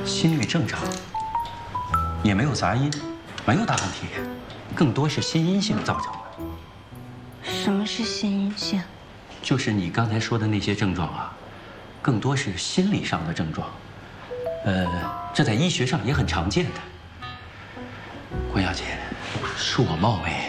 心律正常，也没有杂音，没有大问题，更多是心因性造成的。 什么是心因性？ 就是你刚才说的那些症状啊，更多是心理上的症状。这在医学上也很常见的。关小姐，恕我冒昧。